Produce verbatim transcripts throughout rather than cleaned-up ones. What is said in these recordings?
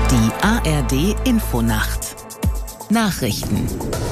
Die A R D Infonacht Nachrichten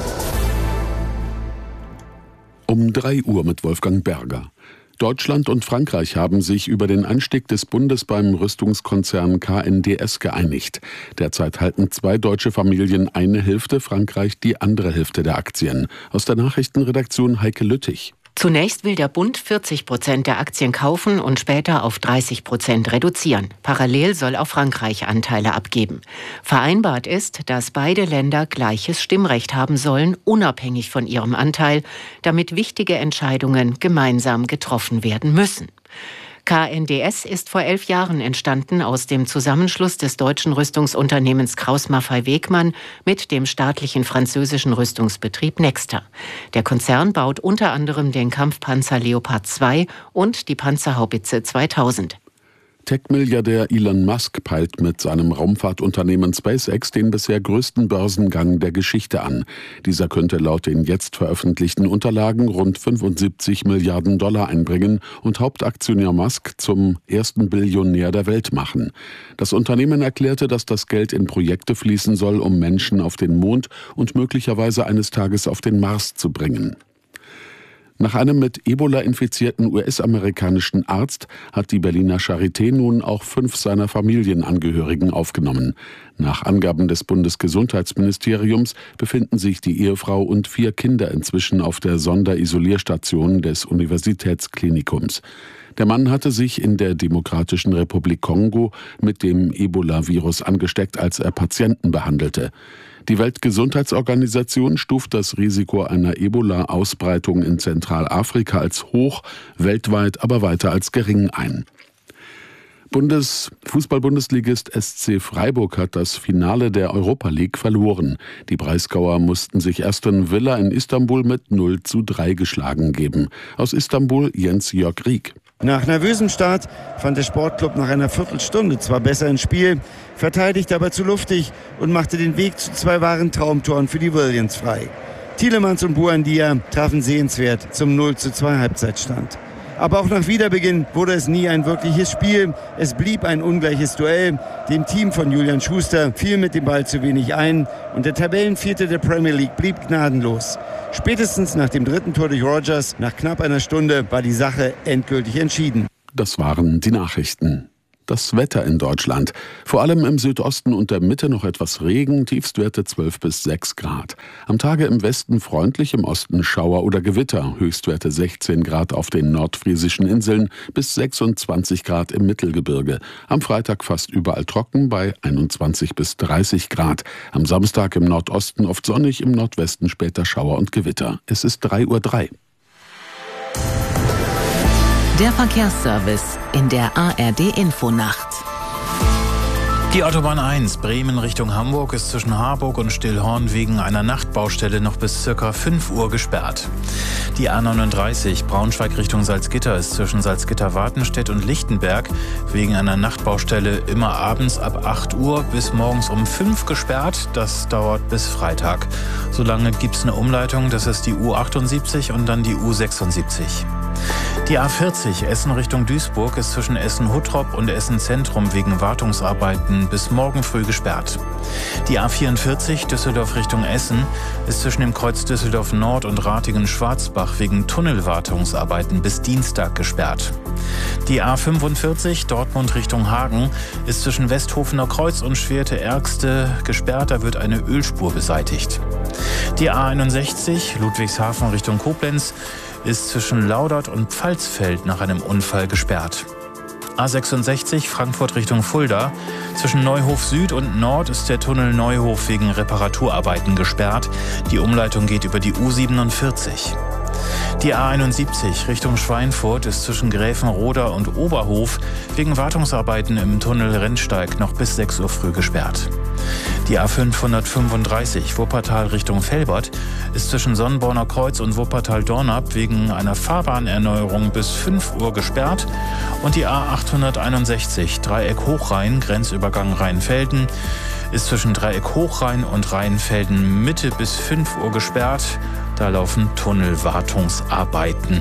Um drei Uhr mit Wolfgang Berger. Deutschland und Frankreich haben sich über den Anstieg des Bundes beim Rüstungskonzern K N D S geeinigt. Derzeit halten zwei deutsche Familien eine Hälfte, Frankreich die andere Hälfte der Aktien. Aus der Nachrichtenredaktion Heike Lüttich. Zunächst will der Bund vierzig Prozent der Aktien kaufen und später auf dreißig Prozent reduzieren. Parallel soll auch Frankreich Anteile abgeben. Vereinbart ist, dass beide Länder gleiches Stimmrecht haben sollen, unabhängig von ihrem Anteil, damit wichtige Entscheidungen gemeinsam getroffen werden müssen. K N D S ist vor elf Jahren entstanden aus dem Zusammenschluss des deutschen Rüstungsunternehmens Krauss-Maffei-Wegmann mit dem staatlichen französischen Rüstungsbetrieb Nexter. Der Konzern baut unter anderem den Kampfpanzer Leopard zwei und die Panzerhaubitze zweitausend. Tech-Milliardär Elon Musk peilt mit seinem Raumfahrtunternehmen SpaceX den bisher größten Börsengang der Geschichte an. Dieser könnte laut den jetzt veröffentlichten Unterlagen rund fünfundsiebzig Milliarden Dollar einbringen und Hauptaktionär Musk zum ersten Billionär der Welt machen. Das Unternehmen erklärte, dass das Geld in Projekte fließen soll, um Menschen auf den Mond und möglicherweise eines Tages auf den Mars zu bringen. Nach einem mit Ebola infizierten U S-amerikanischen Arzt hat die Berliner Charité nun auch fünf seiner Familienangehörigen aufgenommen. Nach Angaben des Bundesgesundheitsministeriums befinden sich die Ehefrau und vier Kinder inzwischen auf der Sonderisolierstation des Universitätsklinikums. Der Mann hatte sich in der Demokratischen Republik Kongo mit dem Ebola-Virus angesteckt, als er Patienten behandelte. Die Weltgesundheitsorganisation stuft das Risiko einer Ebola-Ausbreitung in Zentralafrika als hoch, weltweit aber weiter als gering ein. Bundes Fußball-Bundesligist S C Freiburg hat das Finale der Europa League verloren. Die Breisgauer mussten sich Aston Villa in Istanbul mit null zu drei geschlagen geben. Aus Istanbul Jens-Jörg Rieck. Nach nervösem Start fand der Sportclub nach einer Viertelstunde zwar besser ins Spiel, verteidigte aber zu luftig und machte den Weg zu zwei wahren Traumtoren für die Williams frei. Tielemans und Buendia trafen sehenswert zum null zu zwei Halbzeitstand. Aber auch nach Wiederbeginn wurde es nie ein wirkliches Spiel. Es blieb ein ungleiches Duell. Dem Team von Julian Schuster fiel mit dem Ball zu wenig ein und der Tabellenvierte der Premier League blieb gnadenlos. Spätestens nach dem dritten Tor durch Rodgers, nach knapp einer Stunde, war die Sache endgültig entschieden. Das waren die Nachrichten. Das Wetter in Deutschland. Vor allem im Südosten und der Mitte noch etwas Regen, Tiefstwerte zwölf bis sechs Grad. Am Tage im Westen freundlich, im Osten Schauer oder Gewitter. Höchstwerte sechzehn Grad auf den nordfriesischen Inseln bis sechsundzwanzig Grad im Mittelgebirge. Am Freitag fast überall trocken bei einundzwanzig bis dreißig Grad. Am Samstag im Nordosten oft sonnig, im Nordwesten später Schauer und Gewitter. Es ist drei Uhr drei. Der Verkehrsservice in der A R D Infonacht. Die Autobahn eins Bremen Richtung Hamburg ist zwischen Harburg und Stillhorn wegen einer Nachtbaustelle noch bis ca. fünf Uhr gesperrt. Die A neununddreißig Braunschweig Richtung Salzgitter ist zwischen Salzgitter-Wartenstedt und Lichtenberg wegen einer Nachtbaustelle immer abends ab acht Uhr bis morgens um fünf gesperrt. Das dauert bis Freitag. Solange gibt es eine Umleitung, das ist die U achtundsiebzig und dann die U sechsundsiebzig. Die A vierzig Essen Richtung Duisburg ist zwischen Essen-Huttrop und Essen-Zentrum wegen Wartungsarbeiten bis morgen früh gesperrt. Die A vierundvierzig Düsseldorf Richtung Essen ist zwischen dem Kreuz Düsseldorf Nord und Ratingen-Schwarzbach wegen Tunnelwartungsarbeiten bis Dienstag gesperrt. Die A fünfundvierzig Dortmund Richtung Hagen ist zwischen Westhofener Kreuz und Schwerte-Ergste gesperrt, da wird eine Ölspur beseitigt. Die A einundsechzig Ludwigshafen Richtung Koblenz ist zwischen Laudert und Pfalzfeld nach einem Unfall gesperrt. A sechsundsechzig Frankfurt Richtung Fulda. Zwischen Neuhof Süd und Nord ist der Tunnel Neuhof wegen Reparaturarbeiten gesperrt. Die Umleitung geht über die U siebenundvierzig. Die A einundsiebzig Richtung Schweinfurt ist zwischen Gräfenroda und Oberhof wegen Wartungsarbeiten im Tunnel Rennsteig noch bis sechs Uhr früh gesperrt. Die A fünfhundertfünfunddreißig Wuppertal Richtung Velbert ist zwischen Sonnborner Kreuz und Wuppertal-Dornap wegen einer Fahrbahnerneuerung bis fünf Uhr gesperrt. Und die A achthunderteinundsechzig Dreieck Hochrhein, Grenzübergang Rheinfelden, ist zwischen Dreieck Hochrhein und Rheinfelden Mitte bis fünf Uhr gesperrt. Da laufen Tunnelwartungsarbeiten.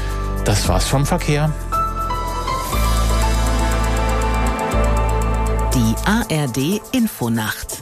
Das war's vom Verkehr. Die A R D Infonacht.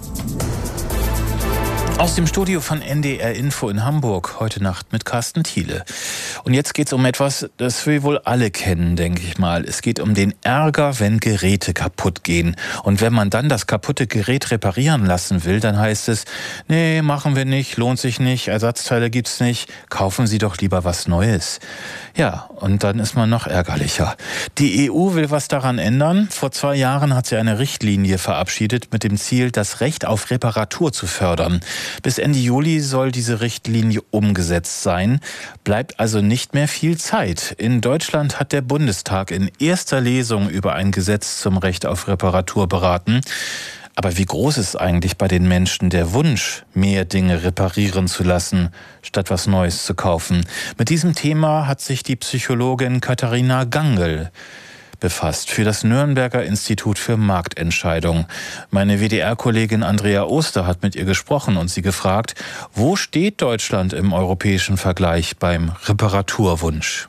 Aus dem Studio von N D R Info in Hamburg, heute Nacht mit Carsten Thiele. Und jetzt geht es um etwas, das wir wohl alle kennen, denke ich mal. Es geht um den Ärger, wenn Geräte kaputt gehen. Und wenn man dann das kaputte Gerät reparieren lassen will, dann heißt es, nee, machen wir nicht, lohnt sich nicht, Ersatzteile gibt's nicht, kaufen Sie doch lieber was Neues. Ja, und dann ist man noch ärgerlicher. Die E U will was daran ändern. Vor zwei Jahren hat sie eine Richtlinie verabschiedet mit dem Ziel, das Recht auf Reparatur zu fördern. Bis Ende Juli soll diese Richtlinie umgesetzt sein. Bleibt also nicht mehr viel Zeit. In Deutschland hat der Bundestag in erster Lesung über ein Gesetz zum Recht auf Reparatur beraten. Aber wie groß ist eigentlich bei den Menschen der Wunsch, mehr Dinge reparieren zu lassen, statt was Neues zu kaufen? Mit diesem Thema hat sich die Psychologin Katharina Gangl befasst für das Nürnberger Institut für Marktentscheidung. Meine W D R-Kollegin Andrea Oster hat mit ihr gesprochen und sie gefragt, wo steht Deutschland im europäischen Vergleich beim Reparaturwunsch?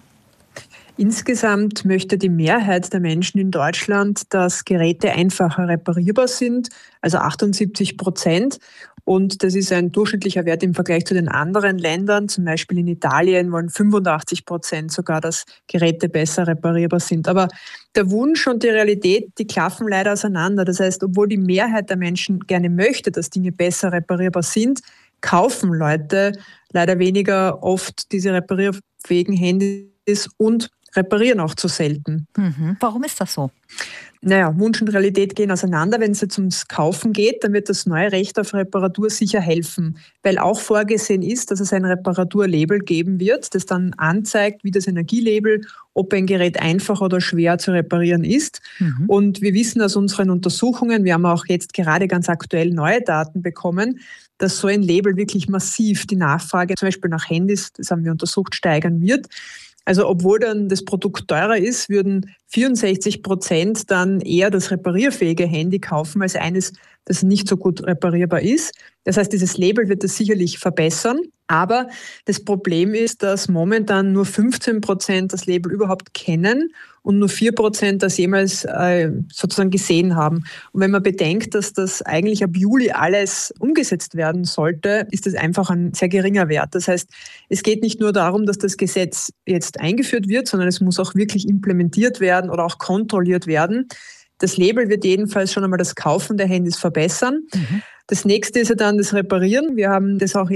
Insgesamt möchte die Mehrheit der Menschen in Deutschland, dass Geräte einfacher reparierbar sind, also achtundsiebzig Prozent. Und das ist ein durchschnittlicher Wert im Vergleich zu den anderen Ländern. Zum Beispiel in Italien wollen fünfundachtzig Prozent sogar, dass Geräte besser reparierbar sind. Aber der Wunsch und die Realität, die klaffen leider auseinander. Das heißt, obwohl die Mehrheit der Menschen gerne möchte, dass Dinge besser reparierbar sind, kaufen Leute leider weniger oft diese reparierfähigen Handys und reparieren auch zu selten. Mhm. Warum ist das so? Naja, Wunsch und Realität gehen auseinander. Wenn es jetzt ums Kaufen geht, dann wird das neue Recht auf Reparatur sicher helfen, weil auch vorgesehen ist, dass es ein Reparaturlabel geben wird, das dann anzeigt, wie das Energielabel, ob ein Gerät einfach oder schwer zu reparieren ist. Mhm. Und wir wissen aus unseren Untersuchungen, wir haben auch jetzt gerade ganz aktuell neue Daten bekommen, dass so ein Label wirklich massiv die Nachfrage, zum Beispiel nach Handys, das haben wir untersucht, steigern wird. Also obwohl dann das Produkt teurer ist, würden vierundsechzig Prozent dann eher das reparierfähige Handy kaufen als eines, das nicht so gut reparierbar ist. Das heißt, dieses Label wird das sicherlich verbessern. Aber das Problem ist, dass momentan nur fünfzehn Prozent das Label überhaupt kennen und nur vier Prozent das jemals äh, sozusagen gesehen haben. Und wenn man bedenkt, dass das eigentlich ab Juli alles umgesetzt werden sollte, ist das einfach ein sehr geringer Wert. Das heißt, es geht nicht nur darum, dass das Gesetz jetzt eingeführt wird, sondern es muss auch wirklich implementiert werden oder auch kontrolliert werden. Das Label wird jedenfalls schon einmal das Kaufen der Handys verbessern. Mhm. Das nächste ist ja dann das Reparieren. Wir haben das auch